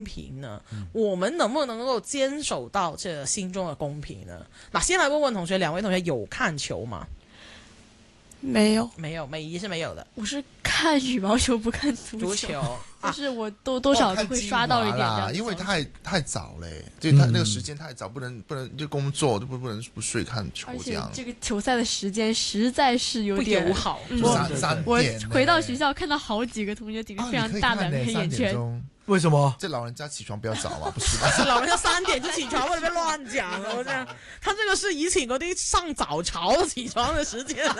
平呢？我们能不能够坚守到这心中的公平呢？那先来问问同学，两位同学有看球吗？ 没有， 没有，美仪是没有的。 我是看羽毛球不看足球，但是我多少都会刷到一点这样。 因为太早嘞，就他那个时间太早，不能就工作就不能不睡看球这样。 而且这个球赛的时间实在是有点不友好。 我回到学校看到好几个同学顶着非常大的黑眼圈。 为什么？ 这老人家起床比较早嘛，不是吧？ 是老人家3点就起床，我你别乱讲了。我这样，他这个是以前嗰啲上早朝起床的時間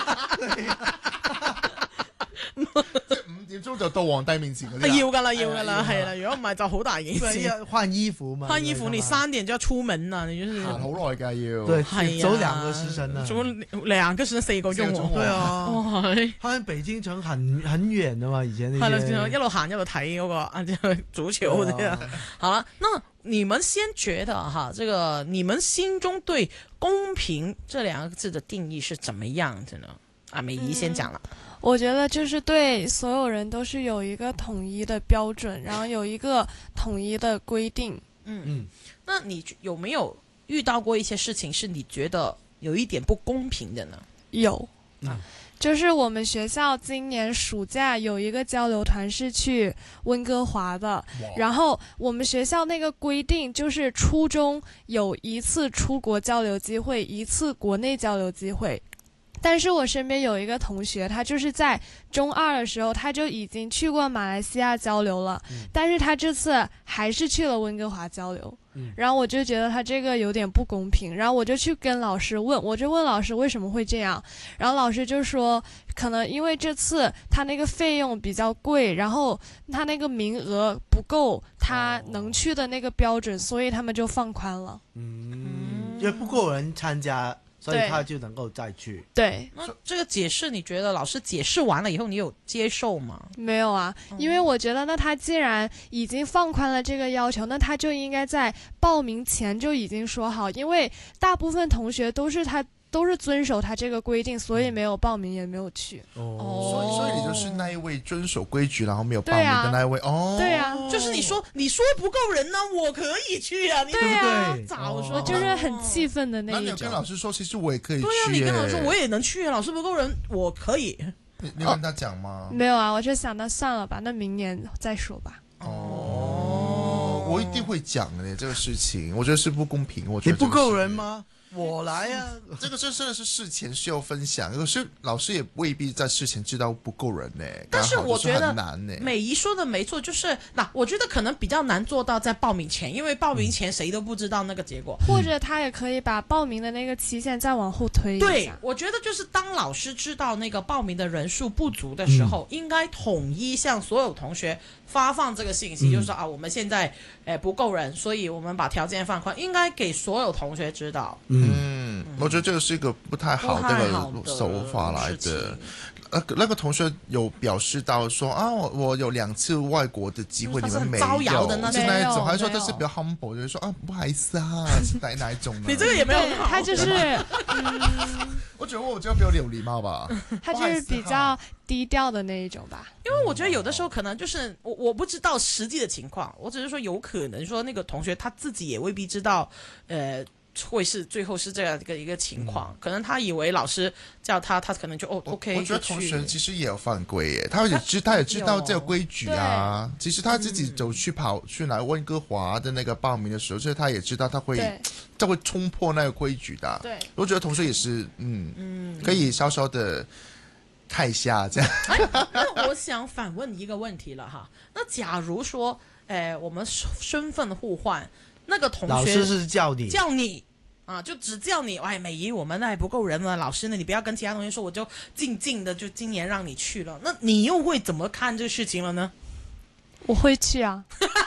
即係5點鐘就到皇帝面前嗰啲。 要噶啦，係啦。如果唔係就好大件事。 換衣服嘛， 換衣服你3點就要出門啦，你就是行好耐㗎要。 對，走 2 個時辰啊， 走2個時辰4個鐘喎。 對啊，好像北京城很遠的嘛，以前那些。 係啦，一路行一路睇嗰個足球這樣。好了，那你們先覺得哈，這個你們心中對公平這2個字的定義是怎麼樣的呢？啊，美儀先講了。 我覺得就是對所有人都是有一個統一的標準，然後有一個統一的規定。 那你有沒有遇到過一些事情是你覺得有一點不公平的呢？ 有，就是我們學校今年暑假有一個交流團是去溫哥華的，然後我們學校那個規定就是初中有1次出國交流機會，1次國內交流機會。但是我身邊有一個同學，他就是在中2的時候他就已經去過馬來西亞交流了，但是他這次還是去了溫哥華交流。然後我就覺得他這個有點不公平，然後我就去跟老師問，我就問老師為什麼會這樣，然後老師就說可能因為這次他那個費用比較貴，然後他那個名額不夠他能去的那個標準，所以他們就放寬了。 因為不夠人參加，所以他就能夠再去。 對， 那這個解釋你覺得老師解釋完了以後你有接受嗎？ 沒有啊，因為我覺得那他既然已經放寬了這個要求，那他就應該在報名前就已經說好，因為大部分同學都是遵守他這個規定，所以沒有報名也沒有去。 所以你就是那一位遵守規矩然後沒有報名的那一位。 對啊， 就是你說不夠人呢，我可以去啊，你對啊， 早說， 就是很氣憤的那一種。 那你有跟老師說其實我也可以去？ 對啊，你跟老師說我也能去，老師不夠人我可以。 你跟他講嗎？ 沒有啊，我就想那算了吧，那明年再說吧。 我一定會講的這個事情，我覺得是不公平。我覺得你不夠人嗎？我來啊！ 這個真的是事前需要分享，可是老師也未必在事前知道不夠人呢。 但是我覺得美儀說的沒錯，就是我覺得可能比較難做到在報名前，因為報名前誰都不知道那個結果。 或者他也可以把報名的那個期限再往後推一下。 對，我覺得就是當老師知道那個報名的人數不足的時候，應該統一向所有同學發放這個信息，就是說我們現在不夠人，所以我們把條件放寬，應該給所有同學知道。 我覺得這個是一個不太好的手法來的。那個同學有表示到說我有2次外國的機會，你們沒有，是哪一種？還是說這是比較 humble，就是說不好意思啊，是哪一種呢？ 你這個也沒有好， 他就是我覺得我就比較有禮貌吧。 他就是比較低調的那一種吧。 因為我覺得有的時候可能就是我不知道實際的情況，我只是說有可能說那個同學他自己也未必知道，會是最後是這樣的一個情況，可能他以為老師叫他可能就OK。 我覺得同學其實也有犯規耶，他也知道這個規矩啊。其實他自己走去來溫哥華的那個報名的時候，所以他也知道他會衝破那個規矩的。 對， 我覺得同學也是可以稍稍的看一下這樣。 那我想反問一個問題了哈，那假如說我們身份互換，那個同學老師是叫你就只叫你，美儀我們那還不夠人了，老師呢你不要跟其他同學說，我就靜的就今年讓你去了，那你又會怎麼看這個事情了呢？ 我會去啊。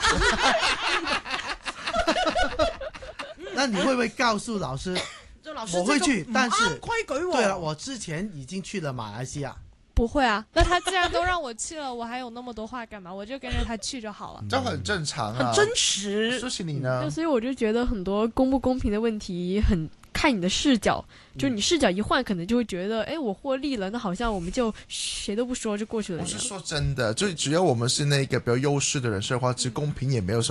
那你會不會告訴老師？我會去，但是對了，我之前已經去了馬來西亞。 不會啊，那他既然都讓我去了，我還有那麼多話幹嘛？我就跟着他去就好了。 這很正常啊， 很真實。 說起你呢？ 所以我就覺得很多公不公平的問題很看你的视角，就你视角一换，可能就会觉得，哎，我获利了，那好像我们就谁都不说就过去了。 我是说真的，就只要我们是那个比较优势的人士的话，其实公平也没有什么